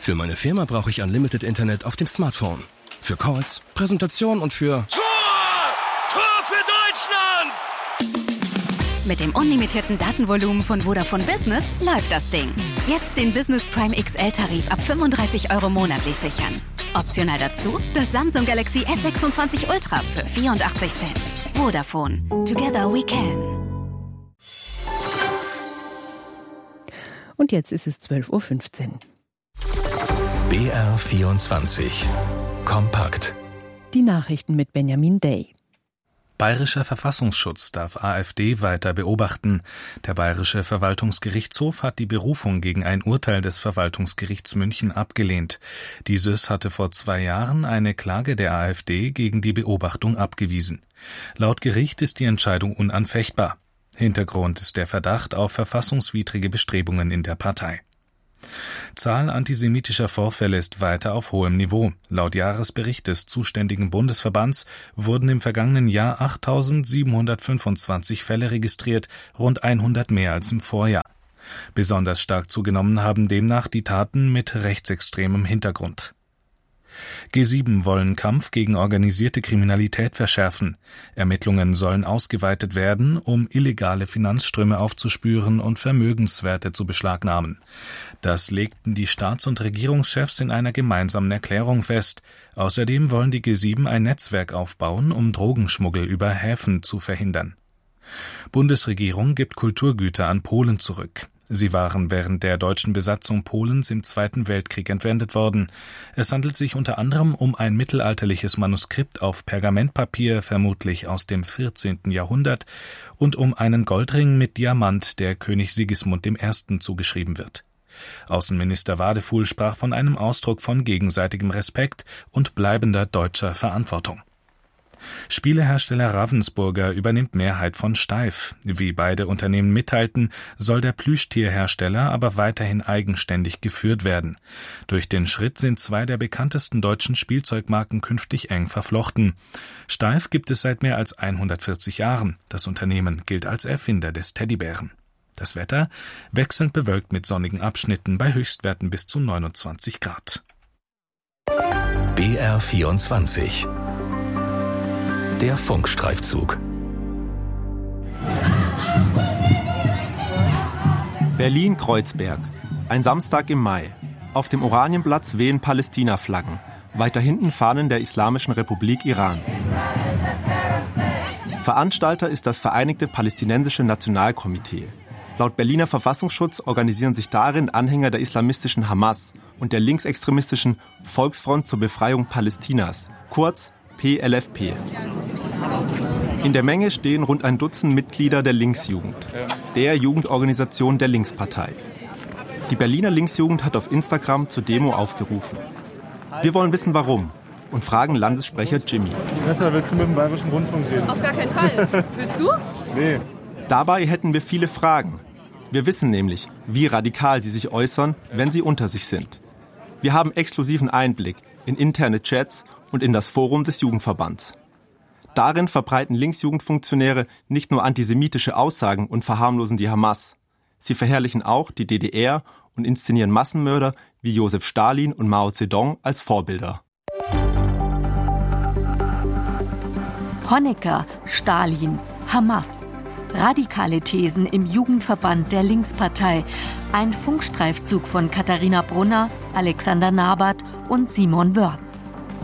Für meine Firma brauche ich Unlimited Internet auf dem Smartphone. Für Calls, Präsentation und für... Tor für Deutschland! Mit dem unlimitierten Datenvolumen von Vodafone Business läuft das Ding. Jetzt den Business Prime XL-Tarif ab 35 € monatlich sichern. Optional dazu das Samsung Galaxy S26 Ultra für 84 Cent. Vodafone. Together we can. Und jetzt ist es 12:15 Uhr. BR24 Kompakt. Die Nachrichten mit Benjamin Day. Bayerischer Verfassungsschutz darf AfD weiter beobachten. Der Bayerische Verwaltungsgerichtshof hat die Berufung gegen ein Urteil des Verwaltungsgerichts München abgelehnt. Dieses hatte vor 2 Jahren eine Klage der AfD gegen die Beobachtung abgewiesen. Laut Gericht ist die Entscheidung unanfechtbar. Hintergrund ist der Verdacht auf verfassungswidrige Bestrebungen in der Partei. Zahl antisemitischer Vorfälle ist weiter auf hohem Niveau. Laut Jahresbericht des zuständigen Bundesverbands wurden im vergangenen Jahr 8.725 Fälle registriert, rund 100 mehr als im Vorjahr. Besonders stark zugenommen haben demnach die Taten mit rechtsextremem Hintergrund. G7 wollen Kampf gegen organisierte Kriminalität verschärfen. Ermittlungen sollen ausgeweitet werden, um illegale Finanzströme aufzuspüren und Vermögenswerte zu beschlagnahmen. Das legten die Staats- und Regierungschefs in einer gemeinsamen Erklärung fest. Außerdem wollen die G7 ein Netzwerk aufbauen, um Drogenschmuggel über Häfen zu verhindern. Bundesregierung gibt Kulturgüter an Polen zurück. Sie waren während der deutschen Besatzung Polens im Zweiten Weltkrieg entwendet worden. Es handelt sich unter anderem um ein mittelalterliches Manuskript auf Pergamentpapier, vermutlich aus dem 14. Jahrhundert, und um einen Goldring mit Diamant, der König Sigismund I. zugeschrieben wird. Außenminister Wadefuhl sprach von einem Ausdruck von gegenseitigem Respekt und bleibender deutscher Verantwortung. Spielehersteller Ravensburger übernimmt Mehrheit von Steiff. Wie beide Unternehmen mitteilten, soll der Plüschtierhersteller aber weiterhin eigenständig geführt werden. Durch den Schritt sind 2 der bekanntesten deutschen Spielzeugmarken künftig eng verflochten. Steiff gibt es seit mehr als 140 Jahren. Das Unternehmen gilt als Erfinder des Teddybären. Das Wetter wechselnd bewölkt mit sonnigen Abschnitten bei Höchstwerten bis zu 29 Grad. BR24 Der Funkstreifzug. Berlin-Kreuzberg. Ein Samstag im Mai. Auf dem Oranienplatz wehen Palästina-Flaggen. Weiter hinten Fahnen der Islamischen Republik Iran. Veranstalter ist das Vereinigte Palästinensische Nationalkomitee. Laut Berliner Verfassungsschutz organisieren sich darin Anhänger der islamistischen Hamas und der linksextremistischen Volksfront zur Befreiung Palästinas, kurz PLFP. In der Menge stehen rund ein Dutzend Mitglieder der Linksjugend, der Jugendorganisation der Linkspartei. Die Berliner Linksjugend hat auf Instagram zur Demo aufgerufen. Wir wollen wissen, warum, und fragen Landessprecher Jimmy. Vanessa, willst du mit dem Bayerischen Rundfunk reden? Auf gar keinen Fall. Willst du? Nee. Dabei hätten wir viele Fragen. Wir wissen nämlich, wie radikal sie sich äußern, wenn sie unter sich sind. Wir haben exklusiven Einblick in interne Chats und in das Forum des Jugendverbands. Darin verbreiten Linksjugendfunktionäre nicht nur antisemitische Aussagen und verharmlosen die Hamas. Sie verherrlichen auch die DDR und inszenieren Massenmörder wie Josef Stalin und Mao Zedong als Vorbilder. Honecker, Stalin, Hamas. Radikale Thesen im Jugendverband der Linkspartei. Ein Funkstreifzug von Katharina Brunner, Alexander Nabert und Simon Wörz.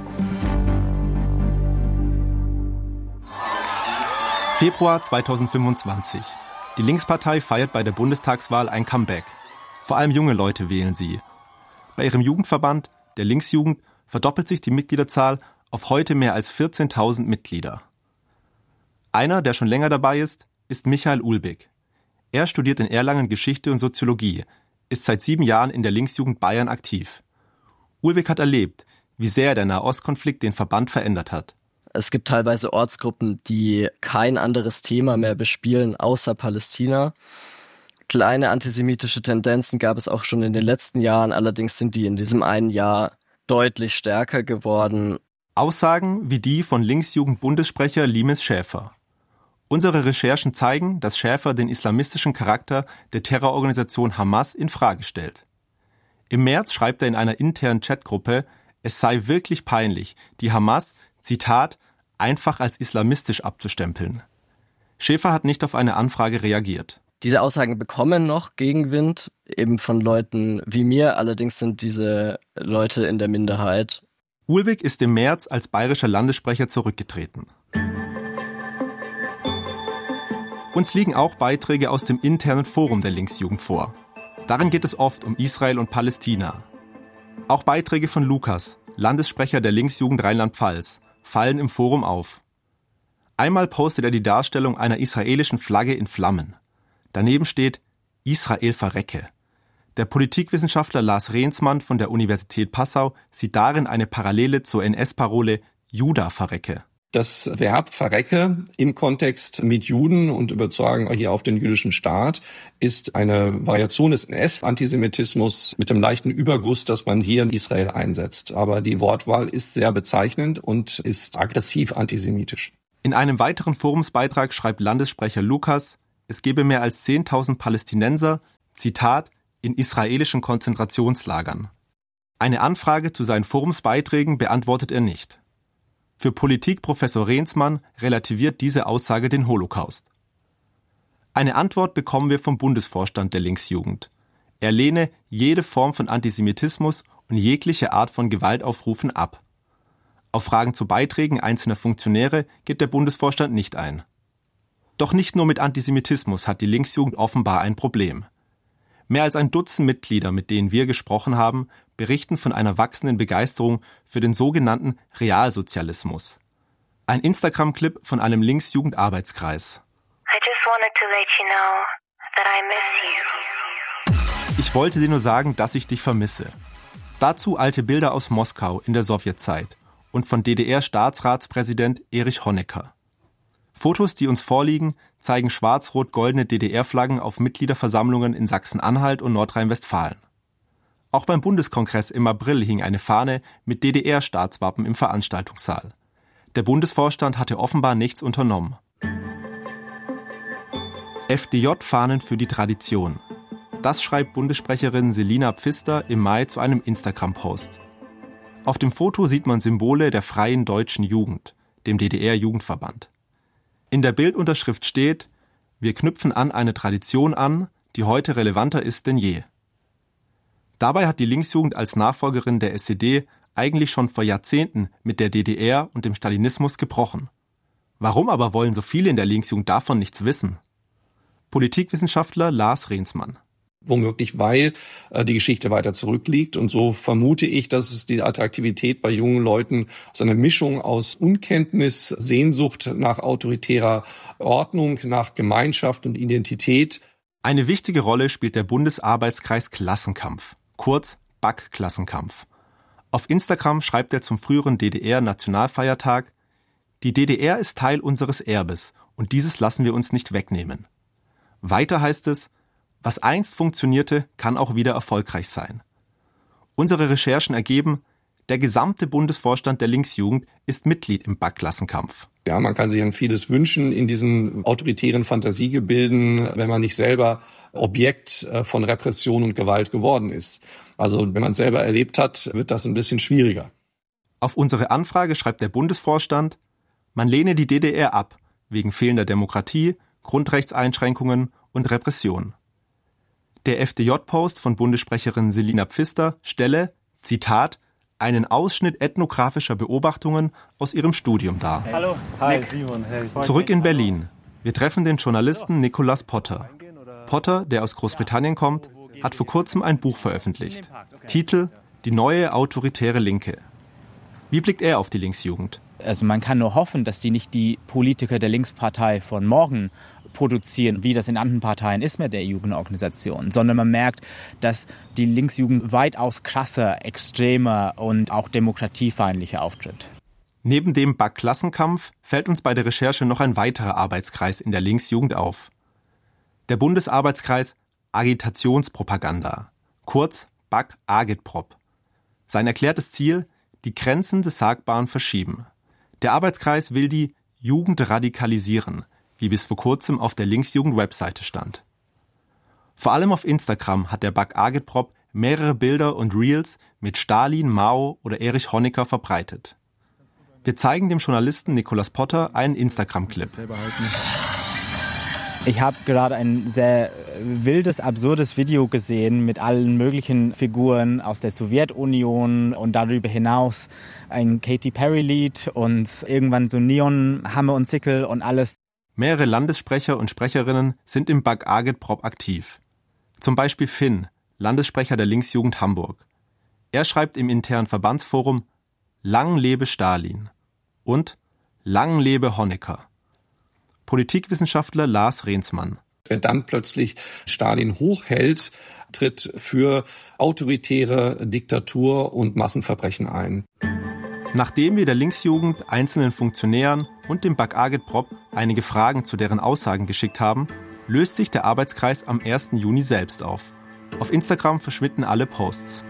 Februar 2025. Die Linkspartei feiert bei der Bundestagswahl ein Comeback. Vor allem junge Leute wählen sie. Bei ihrem Jugendverband, der Linksjugend, verdoppelt sich die Mitgliederzahl auf heute mehr als 14.000 Mitglieder. Einer, der schon länger dabei ist Michael Ulbig. Er studiert in Erlangen Geschichte und Soziologie, ist seit 7 Jahren in der Linksjugend Bayern aktiv. Ulbig hat erlebt, wie sehr der Nahostkonflikt den Verband verändert hat. Es gibt teilweise Ortsgruppen, die kein anderes Thema mehr bespielen, außer Palästina. Kleine antisemitische Tendenzen gab es auch schon in den letzten Jahren, allerdings sind die in diesem einen Jahr deutlich stärker geworden. Aussagen wie die von Linksjugend-Bundessprecher Limes Schäfer. Unsere Recherchen zeigen, dass Schäfer den islamistischen Charakter der Terrororganisation Hamas in Frage stellt. Im März schreibt er in einer internen Chatgruppe, es sei wirklich peinlich, die Hamas, Zitat, einfach als islamistisch abzustempeln. Schäfer hat nicht auf eine Anfrage reagiert. Diese Aussagen bekommen noch Gegenwind, eben von Leuten wie mir, allerdings sind diese Leute in der Minderheit. Ulwig ist im März als bayerischer Landessprecher zurückgetreten. Uns liegen auch Beiträge aus dem internen Forum der Linksjugend vor. Darin geht es oft um Israel und Palästina. Auch Beiträge von Lukas, Landessprecher der Linksjugend Rheinland-Pfalz, fallen im Forum auf. Einmal postet er die Darstellung einer israelischen Flagge in Flammen. Daneben steht Israel verrecke. Der Politikwissenschaftler Lars Rehnsmann von der Universität Passau sieht darin eine Parallele zur NS-Parole Juda verrecke. Das Verb verrecke im Kontext mit Juden und übertragen hier auf den jüdischen Staat ist eine Variation des NS-Antisemitismus mit dem leichten Überguss, dass man hier in Israel einsetzt. Aber die Wortwahl ist sehr bezeichnend und ist aggressiv antisemitisch. In einem weiteren Forumsbeitrag schreibt Landessprecher Lukas, es gebe mehr als 10.000 Palästinenser, Zitat, in israelischen Konzentrationslagern. Eine Anfrage zu seinen Forumsbeiträgen beantwortet er nicht. Für Politikprofessor Rehnsmann relativiert diese Aussage den Holocaust. Eine Antwort bekommen wir vom Bundesvorstand der Linksjugend. Er lehne jede Form von Antisemitismus und jegliche Art von Gewaltaufrufen ab. Auf Fragen zu Beiträgen einzelner Funktionäre geht der Bundesvorstand nicht ein. Doch nicht nur mit Antisemitismus hat die Linksjugend offenbar ein Problem. Mehr als ein Dutzend Mitglieder, mit denen wir gesprochen haben, berichten von einer wachsenden Begeisterung für den sogenannten Realsozialismus. Ein Instagram-Clip von einem Linksjugend-Arbeitskreis. Ich wollte dir nur sagen, dass ich dich vermisse. Dazu alte Bilder aus Moskau in der Sowjetzeit und von DDR-Staatsratspräsident Erich Honecker. Fotos, die uns vorliegen, zeigen schwarz-rot-goldene DDR-Flaggen auf Mitgliederversammlungen in Sachsen-Anhalt und Nordrhein-Westfalen. Auch beim Bundeskongress im April hing eine Fahne mit DDR-Staatswappen im Veranstaltungssaal. Der Bundesvorstand hatte offenbar nichts unternommen. FDJ-Fahnen für die Tradition. Das schreibt Bundessprecherin Selina Pfister im Mai zu einem Instagram-Post. Auf dem Foto sieht man Symbole der Freien Deutschen Jugend, dem DDR-Jugendverband. In der Bildunterschrift steht, wir knüpfen an eine Tradition an, die heute relevanter ist denn je. Dabei hat die Linksjugend als Nachfolgerin der SED eigentlich schon vor Jahrzehnten mit der DDR und dem Stalinismus gebrochen. Warum aber wollen so viele in der Linksjugend davon nichts wissen? Politikwissenschaftler Lars Rehnsmann. Womöglich, weil die Geschichte weiter zurückliegt. Und so vermute ich, dass es die Attraktivität bei jungen Leuten so eine Mischung aus Unkenntnis, Sehnsucht nach autoritärer Ordnung, nach Gemeinschaft und Identität. Eine wichtige Rolle spielt der Bundesarbeitskreis Klassenkampf, kurz BAK-Klassenkampf. Auf Instagram schreibt er zum früheren DDR-Nationalfeiertag, die DDR ist Teil unseres Erbes und dieses lassen wir uns nicht wegnehmen. Weiter heißt es, was einst funktionierte, kann auch wieder erfolgreich sein. Unsere Recherchen ergeben, der gesamte Bundesvorstand der Linksjugend ist Mitglied im BAK-Klassenkampf. Ja, man kann sich an vieles wünschen in diesem autoritären Fantasiegebilden, wenn man nicht selber Objekt von Repression und Gewalt geworden ist. Also wenn man es selber erlebt hat, wird das ein bisschen schwieriger. Auf unsere Anfrage schreibt der Bundesvorstand, man lehne die DDR ab, wegen fehlender Demokratie, Grundrechtseinschränkungen und Repression. Der FDJ-Post von Bundessprecherin Selina Pfister stelle, Zitat, einen Ausschnitt ethnografischer Beobachtungen aus ihrem Studium dar. Hallo. Hi, Simon. Hey. Zurück in Berlin. Wir treffen den Journalisten Nicolas Potter. Potter, der aus Großbritannien kommt, hat vor kurzem ein Buch veröffentlicht. Titel: Die neue autoritäre Linke. Wie blickt er auf die Linksjugend? Also man kann nur hoffen, dass die nicht die Politiker der Linkspartei von morgen produzieren, wie das in anderen Parteien ist mit der Jugendorganisation, sondern man merkt, dass die Linksjugend weitaus krasser, extremer und auch demokratiefeindlicher auftritt. Neben dem BAK-Klassenkampf fällt uns bei der Recherche noch ein weiterer Arbeitskreis in der Linksjugend auf. Der Bundesarbeitskreis Agitationspropaganda, kurz BAK-Agitprop. Sein erklärtes Ziel: die Grenzen des Sagbaren verschieben. Der Arbeitskreis will die Jugend radikalisieren, wie bis vor kurzem auf der Linksjugend-Webseite stand. Vor allem auf Instagram hat der BAK-Agitprop mehrere Bilder und Reels mit Stalin, Mao oder Erich Honecker verbreitet. Wir zeigen dem Journalisten Nicolas Potter einen Instagram-Clip. Ich habe gerade ein sehr wildes, absurdes Video gesehen mit allen möglichen Figuren aus der Sowjetunion und darüber hinaus ein Katy Perry-Lied und irgendwann so Neon, Hammer und Sickle und alles. Mehrere Landessprecher und Sprecherinnen sind im BAG Agitprop aktiv. Zum Beispiel Finn, Landessprecher der Linksjugend Hamburg. Er schreibt im internen Verbandsforum »Lang lebe Stalin« und »Lang lebe Honecker«. Politikwissenschaftler Lars Rehnsmann. Wer dann plötzlich Stalin hochhält, tritt für autoritäre Diktatur und Massenverbrechen ein. Nachdem wir der Linksjugend, einzelnen Funktionären und dem BAG Agitprop einige Fragen zu deren Aussagen geschickt haben, löst sich der Arbeitskreis am 1. Juni selbst auf. Auf Instagram verschwinden alle Posts.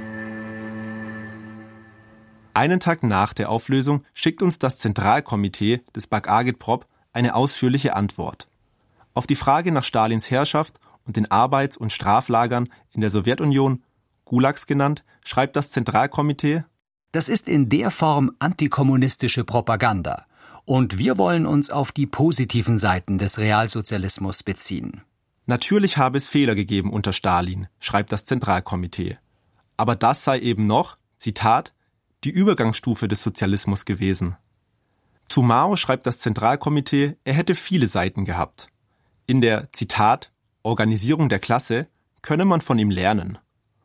Einen Tag nach der Auflösung schickt uns das Zentralkomitee des BAG Agitprop eine ausführliche Antwort. Auf die Frage nach Stalins Herrschaft und den Arbeits- und Straflagern in der Sowjetunion, Gulags genannt, schreibt das Zentralkomitee: Das ist in der Form antikommunistische Propaganda. Und wir wollen uns auf die positiven Seiten des Realsozialismus beziehen. Natürlich habe es Fehler gegeben unter Stalin, schreibt das Zentralkomitee. Aber das sei eben noch, Zitat, die Übergangsstufe des Sozialismus gewesen. Zu Mao schreibt das Zentralkomitee, er hätte viele Seiten gehabt. In der, Zitat, Organisierung der Klasse könne man von ihm lernen.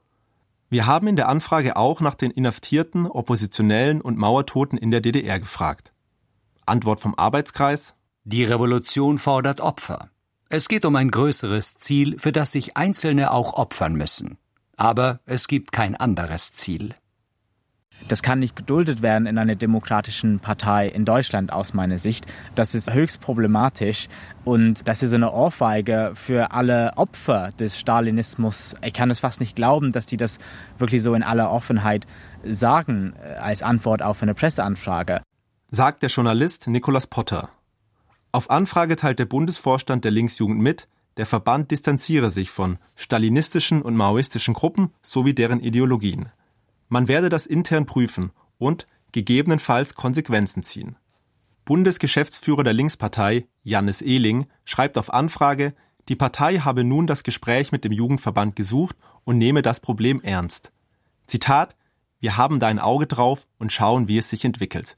Wir haben in der Anfrage auch nach den Inhaftierten, Oppositionellen und Mauertoten in der DDR gefragt. Antwort vom Arbeitskreis: Die Revolution fordert Opfer. Es geht um ein größeres Ziel, für das sich Einzelne auch opfern müssen. Aber es gibt kein anderes Ziel. Das kann nicht geduldet werden in einer demokratischen Partei in Deutschland aus meiner Sicht. Das ist höchst problematisch und das ist eine Ohrfeige für alle Opfer des Stalinismus. Ich kann es fast nicht glauben, dass die das wirklich so in aller Offenheit sagen als Antwort auf eine Presseanfrage. Sagt der Journalist Nicolas Potter. Auf Anfrage teilt der Bundesvorstand der Linksjugend mit, der Verband distanziere sich von stalinistischen und maoistischen Gruppen sowie deren Ideologien. Man werde das intern prüfen und gegebenenfalls Konsequenzen ziehen. Bundesgeschäftsführer der Linkspartei, Jannis Ehling, schreibt auf Anfrage, die Partei habe nun das Gespräch mit dem Jugendverband gesucht und nehme das Problem ernst. Zitat: Wir haben da ein Auge drauf und schauen, wie es sich entwickelt.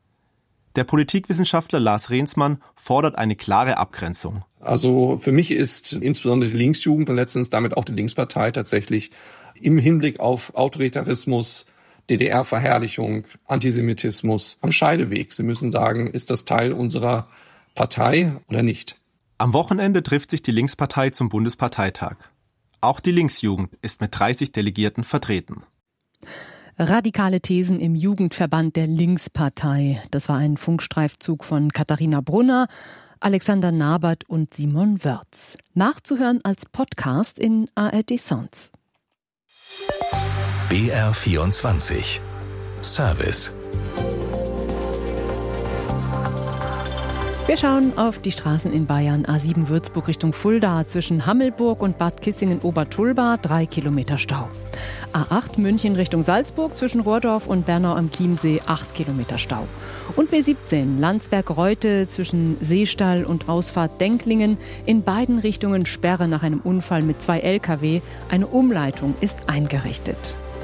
Der Politikwissenschaftler Lars Rehnsmann fordert eine klare Abgrenzung. Also für mich ist insbesondere die Linksjugend und letztens damit auch die Linkspartei tatsächlich im Hinblick auf Autoritarismus, DDR-Verherrlichung, Antisemitismus am Scheideweg. Sie müssen sagen, ist das Teil unserer Partei oder nicht? Am Wochenende trifft sich die Linkspartei zum Bundesparteitag. Auch die Linksjugend ist mit 30 Delegierten vertreten. Radikale Thesen im Jugendverband der Linkspartei. Das war ein Funkstreifzug von Katharina Brunner, Alexander Nabert und Simon Wörz. Nachzuhören als Podcast in ARD Sounds. BR24 Service. Wir schauen auf die Straßen in Bayern. A7 Würzburg Richtung Fulda zwischen Hammelburg und Bad Kissingen-Obertulba 3 Kilometer Stau. A8 München Richtung Salzburg zwischen Rohrdorf und Bernau am Chiemsee 8 Kilometer Stau. Und B17 Landsberg-Reute zwischen Seestall und Ausfahrt Denklingen in beiden Richtungen Sperre nach einem Unfall mit 2 Lkw. Eine Umleitung ist eingerichtet.